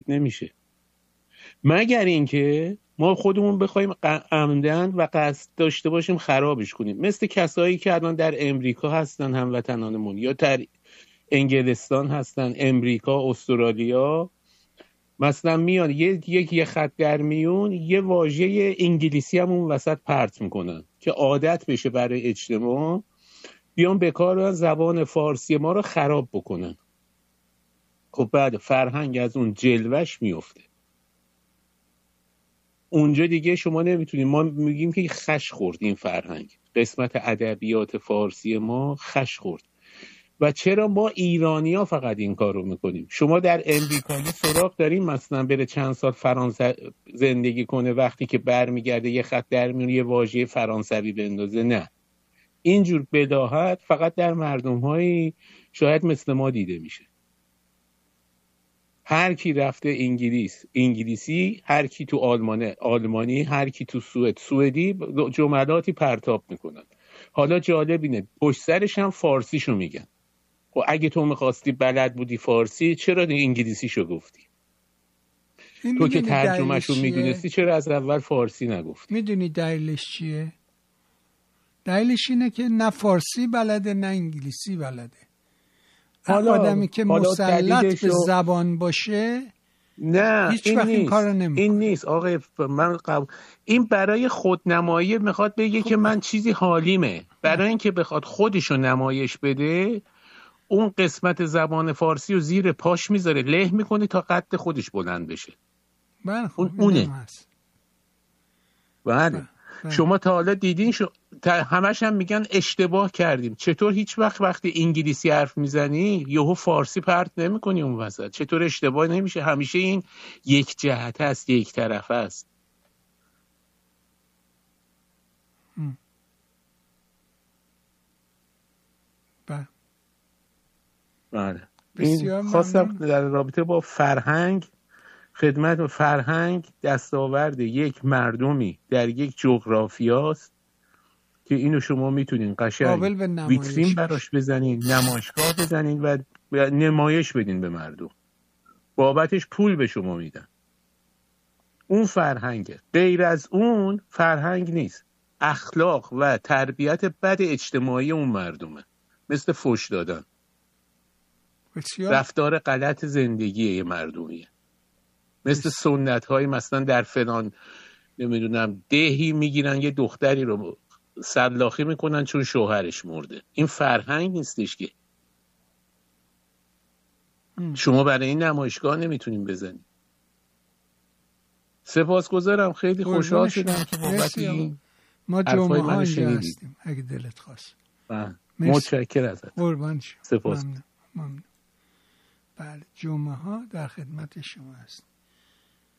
نمیشه، مگر اینکه ما خودمون بخوایم عمدن و قصد داشته باشیم خرابش کنیم، مثل کسایی که الان در امریکا هستن هموطنانمون، یا در انگلستان هستن، امریکا، استرالیا، مثلا میان یه خط در میون یه واژه انگلیسی هم اون وسط پرت میکنن که عادت بشه برای اجتماع، بیان به کار زبان فارسی ما رو خراب بکنن. خب بعد فرهنگ از اون جلوش میفته، اونجا دیگه شما نمیتونید، ما میگیم که خش خورد این فرهنگ، قسمت ادبیات فارسی ما خش خورد. و چرا ما ایرانی‌ها فقط این کار رو میکنیم؟ شما در امریکایی سراغ داریم مثلا بره چند سال فرانسه زندگی کنه، وقتی که برمیگرده یه خط در میونه یه واژه فرانسوی بندازه؟ نه، اینجور بداهت فقط در مردم‌های شاید مثل ما دیده میشه. هر کی رفته انگلیسی، هر کی تو آلمانی، هر کی تو سوئدی جملاتی پرتاب میکنن. حالا جالب اینه پشت سرش هم فارسیشو میگن. خب اگه تو میخواستی بلد بودی فارسی، چرا انگلیسیشو گفتی؟ تو که ترجمهشو میدونستی چرا از اول فارسی نگفتی؟ میدونی دلیلش چیه؟ دلیلش اینه که نه فارسی بلده نه انگلیسی بلده. آدمی که مسلط به زبان باشه نه هیچ وقت این کارو نمیکنه. این نیست آقای این برای خودنمایی میخواد بگه که من چیزی حالیمه. برای اینکه بخواد خودشو نمایش بده، اون قسمت زبان فارسی رو زیر پاش میذاره، له میکنه تا قد خودش بلند بشه. اونه. بله. شما تا حالا دیدین همش هم میگن اشتباه کردیم. چطور هیچ وقتی انگلیسی حرف میزنی یهو فارسی پرت نمیکنی اون وسط؟ چطور اشتباه نمیشه؟ همیشه این یک جهت است، یک طرفه است. بله. این خواستم در رابطه با فرهنگ، خدمت فرهنگ دستاورد یک مردمی در یک جغرافیاست که اینو شما میتونین قشنگ ویترین براش بزنین، نمایشگاه بزنین و نمایش بدین به مردم، بابتش پول به شما میدن. اون فرهنگه. غیر از اون فرهنگ نیست. اخلاق و تربیت بد اجتماعی اون مردمه، مثل فحش دادن، رفتار غلط زندگی مردمیه، مثل سنت های مثلا در فلان نمیدونم دهی میگیرن یه دختری رو سلاخی میکنن چون شوهرش مرده. این فرهنگ نیستش که شما برای این نمایشگاه نمیتونین بزنید. سپاسگزارم، خیلی خوشحال شدم که بابت این ما جمعه ها اینجا هستیم اگه دلت خواست. متشکر ازت. قربان شم. سپاسگزارم. بله، جمعه ها در خدمت شما هست.